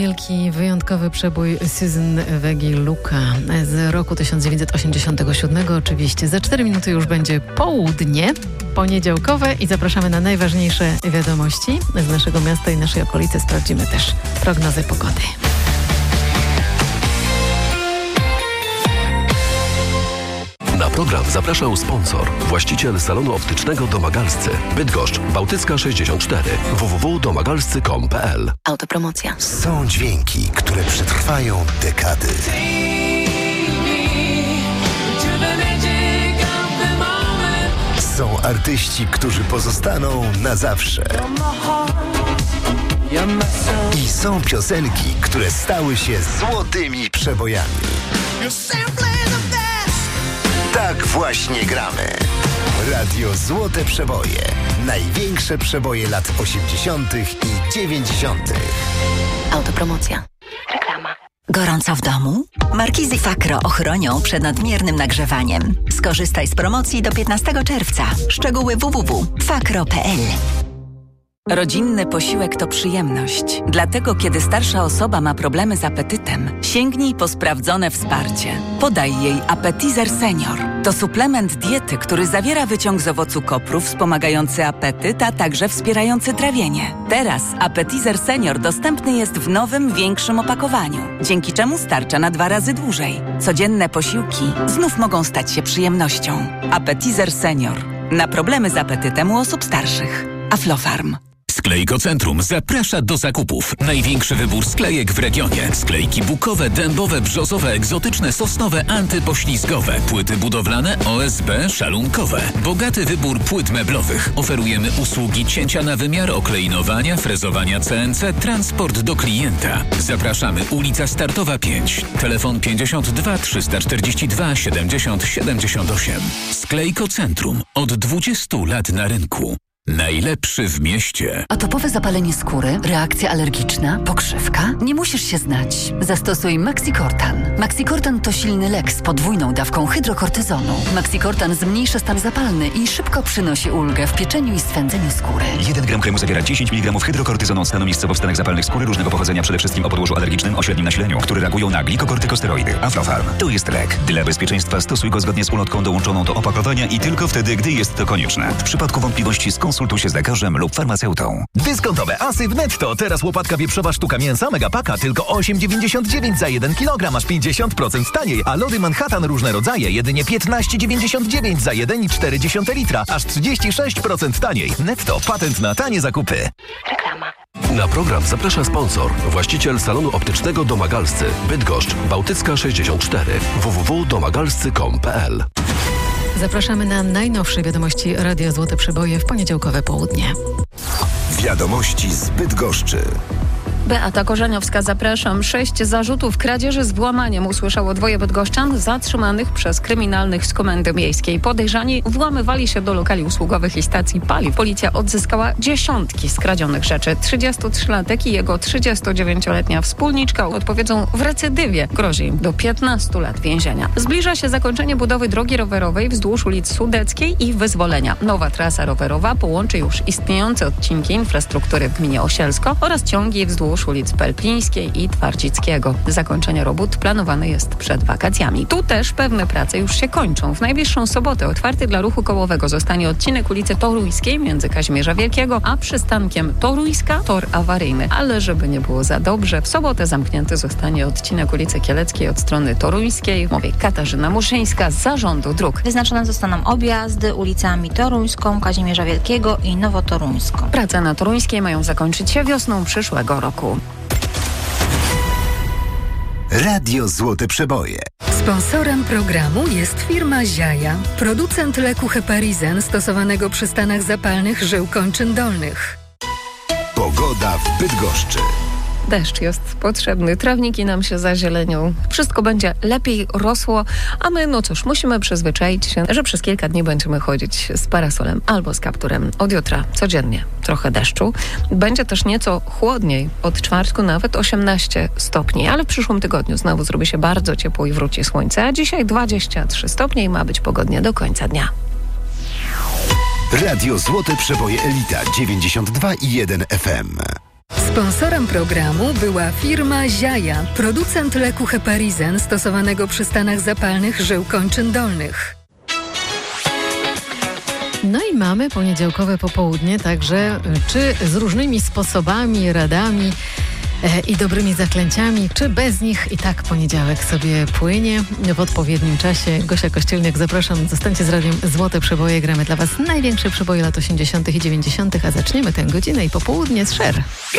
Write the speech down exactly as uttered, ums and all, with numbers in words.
wielki, wyjątkowy przebój Susan Wegi Luka z roku tysiąc dziewięćset osiemdziesiątego siódmego. Oczywiście za cztery minuty już będzie południe poniedziałkowe i zapraszamy na najważniejsze wiadomości z naszego miasta i naszej okolicy. Sprawdzimy też prognozy pogody. Na program zapraszał sponsor, właściciel salonu optycznego Domagalscy, Bydgoszcz, Bałtycka sześćdziesiąt cztery, w w w kropka domagalscy kropka com kropka p l. Autopromocja. Są dźwięki, które przetrwają dekady. Są artyści, którzy pozostaną na zawsze. I są piosenki, które stały się złotymi przebojami. Tak właśnie gramy. Radio Złote Przeboje. Największe przeboje lat osiemdziesiątych i dziewięćdziesiątych. Autopromocja. Reklama. Gorąco w domu? Markizy Fakro ochronią przed nadmiernym nagrzewaniem. Skorzystaj z promocji do piętnastego czerwca. Szczegóły w w w kropka fakro kropka p l. Rodzinny posiłek to przyjemność. Dlatego, kiedy starsza osoba ma problemy z apetytem, sięgnij po sprawdzone wsparcie. Podaj jej Appetizer Senior. To suplement diety, który zawiera wyciąg z owocu kopru wspomagający apetyt, a także wspierający trawienie. Teraz Appetizer Senior dostępny jest w nowym, większym opakowaniu, dzięki czemu starcza na dwa razy dłużej. Codzienne posiłki znów mogą stać się przyjemnością. Appetizer Senior. Na problemy z apetytem u osób starszych. Aflofarm. Sklejkocentrum zaprasza do zakupów. Największy wybór sklejek w regionie. Sklejki bukowe, dębowe, brzozowe, egzotyczne, sosnowe, antypoślizgowe. Płyty budowlane, O S B, szalunkowe. Bogaty wybór płyt meblowych. Oferujemy usługi cięcia na wymiar, okleinowania, frezowania C N C, transport do klienta. Zapraszamy, ulica Startowa pięć. Telefon pięćdziesiąt dwa trzysta czterdzieści dwa siedemdziesiąt siedemdziesiąt osiem. Sklejkocentrum. Od dwudziestu lat na rynku. Najlepszy w mieście. Atopowe zapalenie skóry, reakcja alergiczna, pokrzywka? Nie musisz się znać. Zastosuj Maxicortan. Maxicortan to silny lek z podwójną dawką hydrokortyzonu. Maxicortan zmniejsza stan zapalny i szybko przynosi ulgę w pieczeniu i swędzeniu skóry. jeden gram kremu zawiera dziesięć miligramów hydrokortyzonu od stanu miejscowo w stanach zapalnych skóry różnego pochodzenia, przede wszystkim o podłożu alergicznym o średnim nasileniu, które reagują na glikokortykosteroidy. Aflofarm. To jest lek. Dla bezpieczeństwa stosuj go zgodnie z ulotką dołączoną do opakowania i tylko wtedy, gdy jest to konieczne. W przypadku wątpliwości skonsultuj się z lekarzem lub farmaceutą. Dyskontowe asy w Netto. Teraz łopatka wieprzowa sztuka mięsa Megapaka tylko osiem dziewięćdziesiąt dziewięć za jeden kilogram, aż pięćdziesiąt procent taniej, a lody Manhattan różne rodzaje jedynie piętnaście dziewięćdziesiąt dziewięć za jeden i cztery dziesiąte litra, aż trzydzieści sześć procent taniej. Netto. Patent na tanie zakupy. Reklama. Na program zaprasza sponsor, właściciel salonu optycznego Domagalscy, Bydgoszcz, Bałtycka sześćdziesiąt cztery, w w w kropka domagalscy kropka com kropka p l. Zapraszamy na najnowsze wiadomości Radia Złote Przeboje w poniedziałkowe południe. Wiadomości z Bydgoszczy. Beata Korzeniowska, zapraszam. Sześć zarzutów kradzieży z włamaniem usłyszało dwoje bydgoszczan zatrzymanych przez kryminalnych z Komendy Miejskiej. Podejrzani włamywali się do lokali usługowych i stacji paliw. Policja odzyskała dziesiątki skradzionych rzeczy. trzydziestotrzylatek i jego trzydziestodziewięcioletnia wspólniczka odpowiedzą w recydywie. Grozi im do piętnastu lat więzienia. Zbliża się zakończenie budowy drogi rowerowej wzdłuż ulic Sudeckiej i Wyzwolenia. Nowa trasa rowerowa połączy już istniejące odcinki infrastruktury w gminie Osielsko oraz ciągi wzdłuż ulic Pelpińskiej i Twardzickiego. Zakończenie robót planowane jest przed wakacjami. Tu też pewne prace już się kończą. W najbliższą sobotę otwarty dla ruchu kołowego zostanie odcinek ulicy Toruńskiej między Kazimierza Wielkiego a przystankiem Toruńska, tor awaryjny. Ale żeby nie było za dobrze, w sobotę zamknięty zostanie odcinek ulicy Kieleckiej od strony Toruńskiej. Mówi Katarzyna Muszyńska z Zarządu Dróg. Wyznaczone zostaną objazdy ulicami Toruńską, Kazimierza Wielkiego i Nowotoruńską. Prace na Toruńskiej mają zakończyć się wiosną przyszłego roku. Radio Złote Przeboje. Sponsorem programu jest firma Ziaja, producent leku Heparizen stosowanego przy stanach zapalnych żył kończyn dolnych. Pogoda w Bydgoszczy. Deszcz jest potrzebny, trawniki nam się zazielenią, wszystko będzie lepiej rosło, a my, no cóż, musimy przyzwyczaić się, że przez kilka dni będziemy chodzić z parasolem albo z kapturem. Od jutra codziennie trochę deszczu. Będzie też nieco chłodniej, od czwartku nawet osiemnaście stopni, ale w przyszłym tygodniu znowu zrobi się bardzo ciepło i wróci słońce, a dzisiaj dwadzieścia trzy stopnie i ma być pogodnie do końca dnia. Radio Złote Przeboje Elita dziewięćdziesiąt dwa i jeden F M. Sponsorem programu była firma Ziaja, producent leku Heparizen stosowanego przy stanach zapalnych żył kończyn dolnych. No i mamy poniedziałkowe popołudnie, także czy z różnymi sposobami, radami e, i dobrymi zaklęciami, czy bez nich i tak poniedziałek sobie płynie w odpowiednim czasie. Gosia Kościelniak, zapraszam, zostańcie z radiem Złote Przeboje. Gramy dla Was największe przeboje lat osiemdziesiątych i dziewięćdziesiątych, a zaczniemy tę godzinę i popołudnie z Cher.